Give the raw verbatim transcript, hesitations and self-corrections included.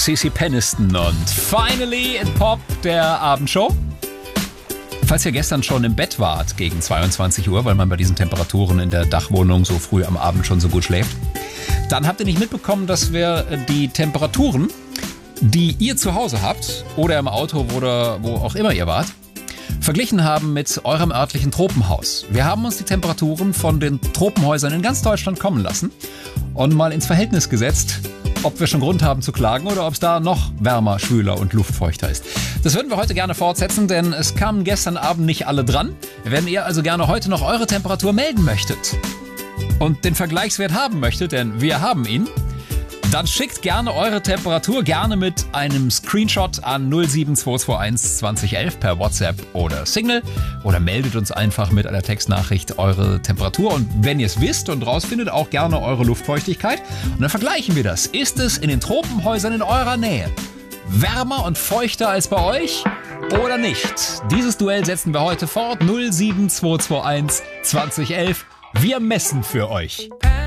Ceci Peniston und Finally in Pop, der Abendshow. Falls ihr gestern schon im Bett wart gegen zweiundzwanzig Uhr, weil man bei diesen Temperaturen in der Dachwohnung so früh am Abend schon so gut schläft, dann habt ihr nicht mitbekommen, dass wir die Temperaturen, die ihr zu Hause habt oder im Auto oder wo auch immer ihr wart, verglichen haben mit eurem örtlichen Tropenhaus. Wir haben uns die Temperaturen von den Tropenhäusern in ganz Deutschland kommen lassen und mal ins Verhältnis gesetzt, ob wir schon Grund haben zu klagen oder ob es da noch wärmer, schwüler und luftfeuchter ist. Das würden wir heute gerne fortsetzen, denn es kamen gestern Abend nicht alle dran. Wenn ihr also gerne heute noch eure Temperatur melden möchtet und den Vergleichswert haben möchtet, denn wir haben ihn, dann schickt gerne eure Temperatur, gerne mit einem Screenshot an null sieben zwei zwei eins zwanzig elf per WhatsApp oder Signal oder meldet uns einfach mit einer Textnachricht eure Temperatur und wenn ihr es wisst und rausfindet, auch gerne eure Luftfeuchtigkeit und dann vergleichen wir das. Ist es in den Tropenhäusern in eurer Nähe wärmer und feuchter als bei euch oder nicht? Dieses Duell setzen wir heute fort. null sieben zwei zwei eins zwanzig elf. Wir messen für euch.